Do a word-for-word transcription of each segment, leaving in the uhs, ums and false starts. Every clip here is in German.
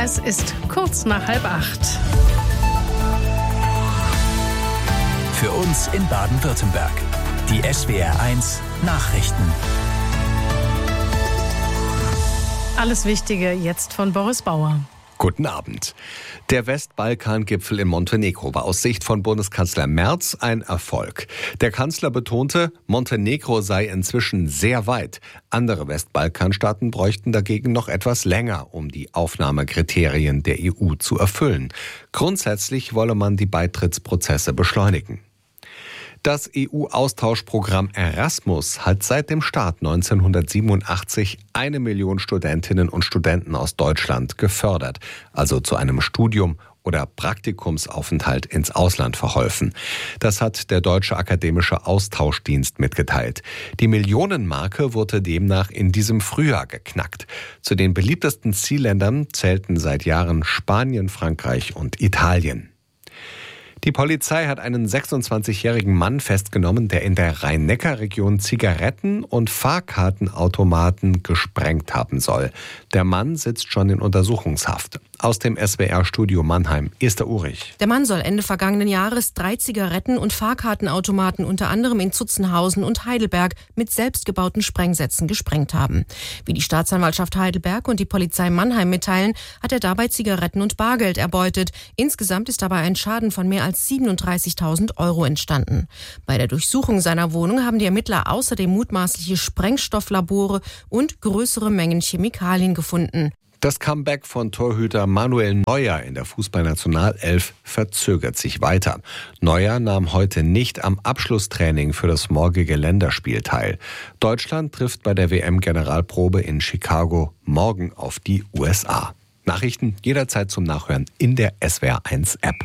Es ist kurz nach halb acht. Für uns in Baden-Württemberg. Die S W R eins Nachrichten. Alles Wichtige jetzt von Boris Bauer. Guten Abend. Der Westbalkan-Gipfel in Montenegro war aus Sicht von Bundeskanzler Merz ein Erfolg. Der Kanzler betonte, Montenegro sei inzwischen sehr weit. Andere Westbalkanstaaten bräuchten dagegen noch etwas länger, um die Aufnahmekriterien der E U zu erfüllen. Grundsätzlich wolle man die Beitrittsprozesse beschleunigen. Das E U-Austauschprogramm Erasmus hat seit dem Start neunzehnhundertsiebenundachtzig eine Million Studentinnen und Studenten aus Deutschland gefördert, also zu einem Studium oder Praktikumsaufenthalt ins Ausland verholfen. Das hat der Deutsche Akademische Austauschdienst mitgeteilt. Die Millionenmarke wurde demnach in diesem Frühjahr geknackt. Zu den beliebtesten Zielländern zählten seit Jahren Spanien, Frankreich und Italien. Die Polizei hat einen sechsundzwanzigjährigen Mann festgenommen, der in der Rhein-Neckar-Region Zigaretten- und Fahrkartenautomaten gesprengt haben soll. Der Mann sitzt schon in Untersuchungshaft. Aus dem S W R-Studio Mannheim, Esther Urich. Der Mann soll Ende vergangenen Jahres drei Zigaretten- und Fahrkartenautomaten unter anderem in Zutzenhausen und Heidelberg mit selbstgebauten Sprengsätzen gesprengt haben. Wie die Staatsanwaltschaft Heidelberg und die Polizei Mannheim mitteilen, hat er dabei Zigaretten und Bargeld erbeutet. Insgesamt ist dabei ein Schaden von mehr als siebenunddreißigtausend Euro entstanden. Bei der Durchsuchung seiner Wohnung haben die Ermittler außerdem mutmaßliche Sprengstofflabore und größere Mengen Chemikalien gefunden. Das Comeback von Torhüter Manuel Neuer in der Fußballnationalelf verzögert sich weiter. Neuer nahm heute nicht am Abschlusstraining für das morgige Länderspiel teil. Deutschland trifft bei der W M-Generalprobe in Chicago morgen auf die U S A. Nachrichten jederzeit zum Nachhören in der S W R eins App.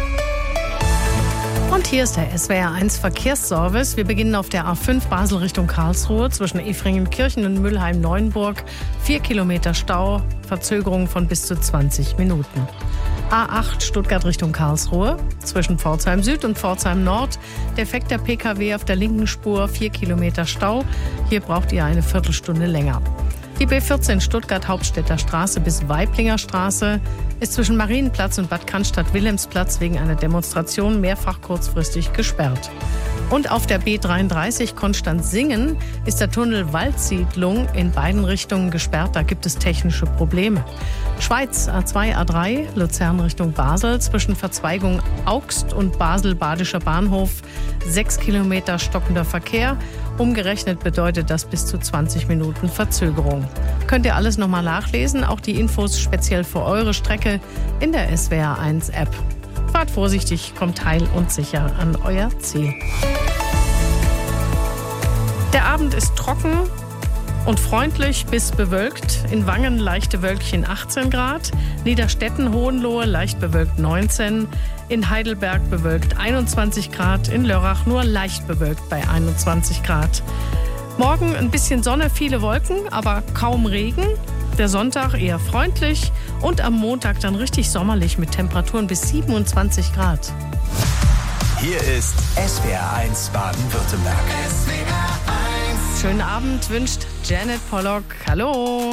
Und hier ist der S W R eins Verkehrsservice. Wir beginnen auf der A fünf Basel Richtung Karlsruhe zwischen Efringen-Kirchen und Mülheim-Neuenburg. Vier Kilometer Stau, Verzögerung von bis zu zwanzig Minuten. A acht Stuttgart Richtung Karlsruhe zwischen Pforzheim Süd und Pforzheim Nord. Defekter P K W auf der linken Spur, vier Kilometer Stau. Hier braucht ihr eine Viertelstunde länger. Die B vierzehn Stuttgart Hauptstädter Straße bis Weiblinger Straße ist zwischen Marienplatz und Bad Cannstatt-Wilhelmsplatz wegen einer Demonstration mehrfach kurzfristig gesperrt. Und auf der B dreiunddreißig Konstanz-Singen ist der Tunnel Waldsiedlung in beiden Richtungen gesperrt. Da gibt es technische Probleme. Schweiz A zwei A drei Luzern Richtung Basel zwischen Verzweigung Augst und Basel-Badischer Bahnhof. Sechs Kilometer stockender Verkehr. Umgerechnet bedeutet das bis zu zwanzig Minuten Verzögerung. Könnt ihr alles nochmal nachlesen, auch die Infos speziell für eure Strecke in der S W R eins App. Fahrt vorsichtig, kommt heil und sicher an euer Ziel. Der Abend ist trocken und freundlich bis bewölkt. In Wangen leichte Wölkchen achtzehn Grad, Niederstetten, Hohenlohe leicht bewölkt neunzehn, in Heidelberg bewölkt einundzwanzig Grad, in Lörrach nur leicht bewölkt bei einundzwanzig Grad. Morgen ein bisschen Sonne, viele Wolken, aber kaum Regen. Der Sonntag eher freundlich und am Montag dann richtig sommerlich mit Temperaturen bis siebenundzwanzig Grad. Hier ist S W R eins Baden-Württemberg. Schönen Abend wünscht Janet Pollock. Hallo.